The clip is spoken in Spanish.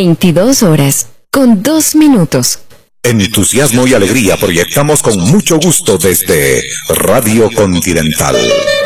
22 horas, con 2 minutos. Entusiasmo y alegría proyectamos con mucho gusto desde Radio Continental.